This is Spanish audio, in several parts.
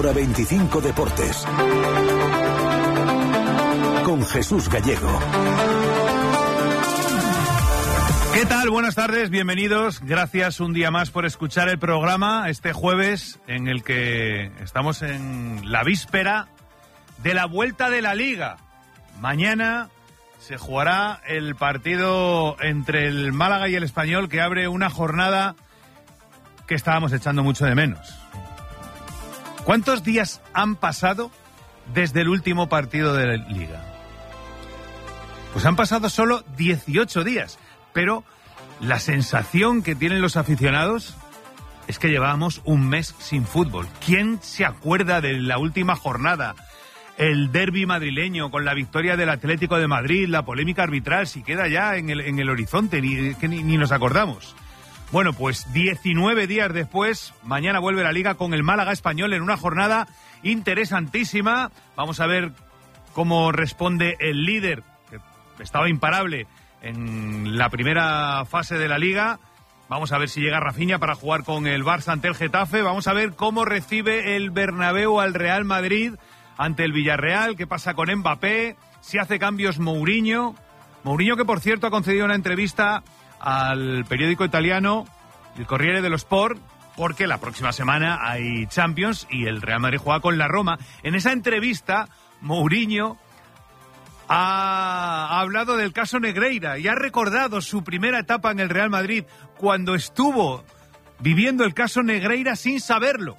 Hora 25 Deportes. Con Jesús Gallego. ¿Qué tal? Buenas tardes, bienvenidos. Gracias un día más por escuchar el programa este jueves en el que estamos en la víspera de la vuelta de la Liga. Mañana se jugará el partido entre el Málaga y el Español, que abre una jornada que estábamos echando mucho de menos. ¿Cuántos días han pasado desde el último partido de la Liga? Pues han pasado solo 18 días, pero la sensación que tienen los aficionados es que llevábamos un mes sin fútbol. ¿Quién se acuerda de la última jornada? El derbi madrileño con la victoria del Atlético de Madrid, la polémica arbitral, si queda ya en el horizonte, ni nos acordamos. Bueno, pues 19 días después, mañana vuelve la Liga con el Málaga Español en una jornada interesantísima. Vamos a ver cómo responde el líder, que estaba imparable en la primera fase de la Liga. Vamos a ver si llega Rafinha para jugar con el Barça ante el Getafe. Vamos a ver cómo recibe el Bernabéu al Real Madrid ante el Villarreal, qué pasa con Mbappé, si hace cambios Mourinho. Mourinho, que por cierto ha concedido una entrevista al periódico italiano, el Corriere dello Sport, porque la próxima semana hay Champions y el Real Madrid juega con la Roma. En esa entrevista, Mourinho ha hablado del caso Negreira y ha recordado su primera etapa en el Real Madrid, cuando estuvo viviendo el caso Negreira sin saberlo.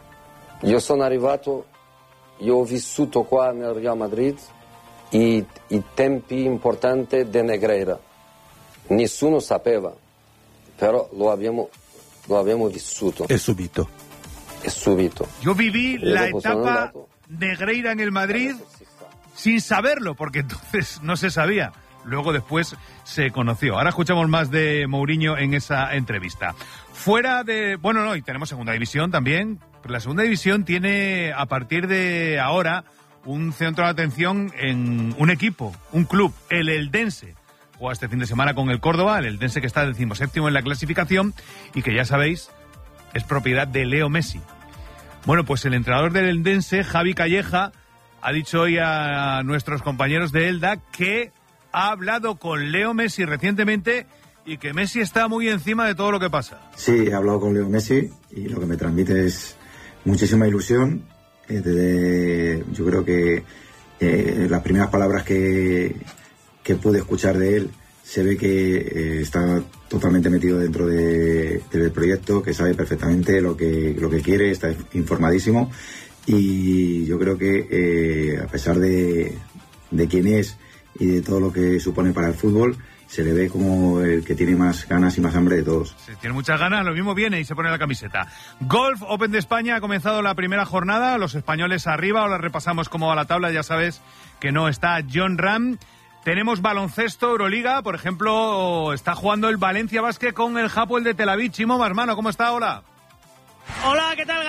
Io ho vissuto qua nel Real Madrid i tempi importanti di Negreira. Nessuno sapeva, però lo abbiamo vissuto. È subito. Yo viví la etapa Negreira en el Madrid sin saberlo, porque entonces no se sabía. Luego después se conoció. Ahora escuchamos más de Mourinho en esa entrevista. Fuera de... Bueno, no, y tenemos segunda división también. Pero la segunda división tiene, a partir de ahora, un centro de atención en un equipo, un club, el Eldense. Juega este fin de semana con el Córdoba, el Eldense, que está 17º en la clasificación y que, ya sabéis, es propiedad de Leo Messi. Bueno, pues el entrenador del Eldense, Javi Calleja, ha dicho hoy a nuestros compañeros de Elda que ha hablado con Leo Messi recientemente y que Messi está muy encima de todo lo que pasa. Sí, he hablado con Leo Messi y lo que me transmite es muchísima ilusión. Yo creo que las primeras palabras que pude escuchar de él, se ve que está totalmente metido dentro del proyecto, que sabe perfectamente lo que quiere, está informadísimo, y yo creo que a pesar de quién es y de todo lo que supone para el fútbol, se le ve como el que tiene más ganas y más hambre de todos. Sí, tiene muchas ganas, lo mismo viene y se pone la camiseta. Golf Open de España ha comenzado la primera jornada, los españoles arriba, ahora repasamos cómo va la tabla, ya sabes que no está Jon Rahm. Tenemos baloncesto, Euroliga, por ejemplo, está jugando el Valencia Basket con el Hapoel de Tel Aviv. Chimo, hermano, ¿cómo está? Hola. Hola, ¿qué tal?